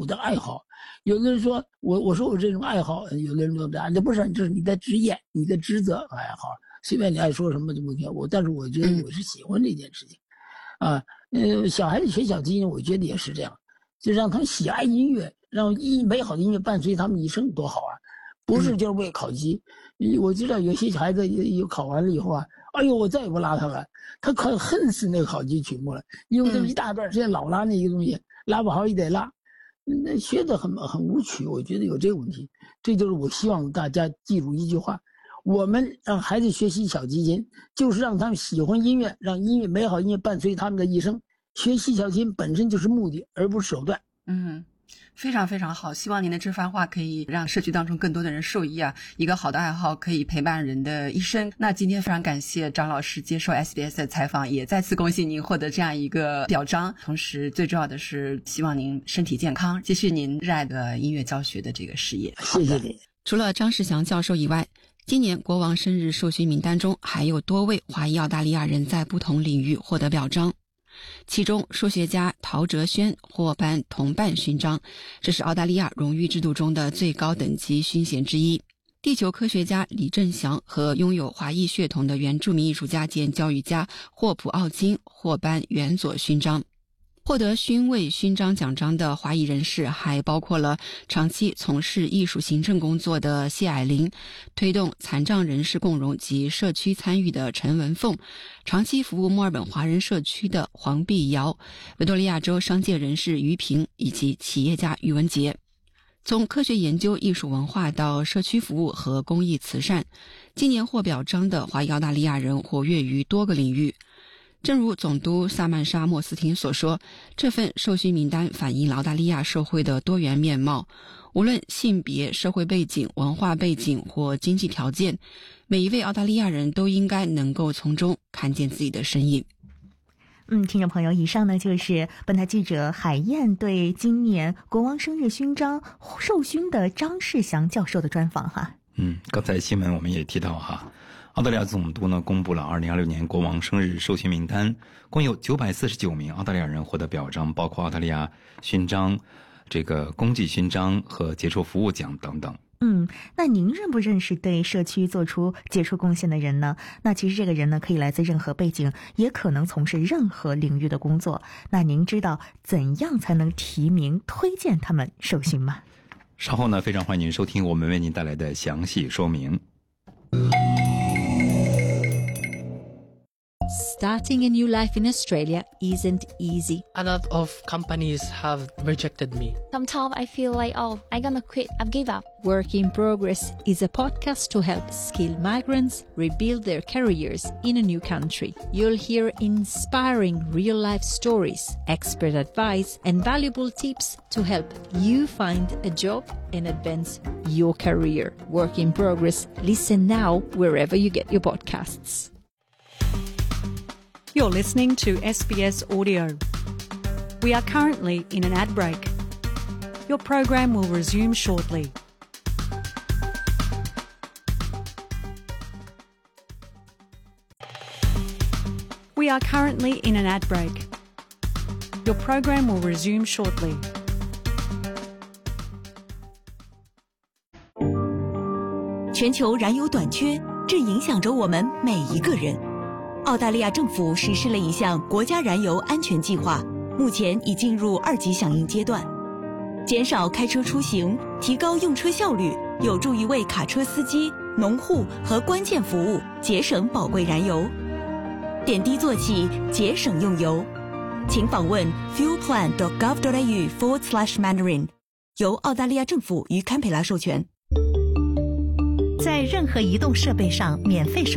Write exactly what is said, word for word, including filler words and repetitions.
我的爱好。有的人说我我说我这种爱好，有的人说啊，这不是，这是你的职业，你的职责爱好，随便你爱说什么就不听我。但是我觉得我是喜欢这件事情，嗯、啊，呃，小孩子学小提琴，我觉得也是这样，就让他们喜爱音乐，让音美好的音乐伴随他们一生，多好啊！不是就是为考级。嗯、我知道有些孩子有考完了以后啊，哎呦，我再也不拉他了，他可恨死那个考级曲目了，因为他一大段时间老拉那个东西，拉不好也得拉，那学得很很无趣。我觉得有这个问题，这就是我希望大家记住一句话：我们让孩子学习小提琴，就是让他们喜欢音乐，让音乐美好音乐伴随他们的一生。学习小提琴本身就是目的，而不是手段。 嗯。非常非常好，希望您的这番话可以让社区当中更多的人受益啊！一个好的爱好可以陪伴人的一生。那今天非常感谢张老师接受 S B S 的采访，也再次恭喜您获得这样一个表彰。同时最重要的是希望您身体健康，继续您热爱的音乐教学的这个事业。 谢谢你。 除了张世祥教授以外，今年国王生日授勋名单中还有多位华裔澳大利亚人在不同领域获得表彰。其中数学家陶哲轩获颁铜瓣勋章，这是澳大利亚荣誉制度中的最高等级勋衔之一。地球科学家李振祥和拥有华裔血统的原住民艺术家兼教育家霍普奥金获颁元佐勋章。获得勋位勋章奖章的华裔人士还包括了长期从事艺术行政工作的谢霭玲，推动残障人士共融及社区参与的陈文凤，长期服务墨尔本华人社区的黄碧瑶，维多利亚州商界人士于平以及企业家于文杰。从科学研究、艺术文化到社区服务和公益慈善，今年获表彰的华裔澳大利亚人活跃于多个领域。正如总督萨曼莎·莫斯廷所说，这份授勋名单反映了澳大利亚社会的多元面貌，无论性别、社会背景、文化背景或经济条件，每一位澳大利亚人都应该能够从中看见自己的身影。 嗯，听众朋友，以上呢就是本台记者海燕对今年国王生日勋章授勋的张世祥教授的专访哈。 嗯，刚才新闻我们也提到哈，澳大利亚总督呢公布了二零二六年国王生日授勋名单，共有九百四十九名澳大利亚人获得表彰，包括澳大利亚勋章、这个功绩勋章和杰出服务奖等等。 嗯，那您认不认识对社区做出杰出贡献的人呢？那其实这个人呢，可以来自任何背景，也可能从事任何领域的工作。那您知道怎样才能提名推荐他们授勋吗？ 稍后呢，非常欢迎您收听我们为您带来的详细说明。 Starting a new life in Australia isn't easy. A lot of companies have rejected me. Sometimes I feel like, oh, I'm gonna quit, I've give up. Work in Progress is a podcast to help skilled migrants rebuild their careers in a new country. You'll hear inspiring real-life stories, expert advice, and valuable tips to help you find a job and advance your career. Work in Progress. Listen now wherever you get your podcasts. You're listening to S B S Audio. We are currently in an ad break. Your program will resume shortly. We are currently in an ad break. Your program will resume shortly. 全球燃油短缺正影响着我们每一个人。澳大利亚政府实施了一项国家燃油安全计划，目前已进入二级响应阶段。减少开车出行，提高用车效率，有助于为卡车司机、农户和关键服务节省宝贵燃油。点滴做起，节省用油。请访问 fuelplan dot gov dot a u forward slash mandarin， 由澳大利亚政府与堪培拉授权。 在任何移动设备上免费收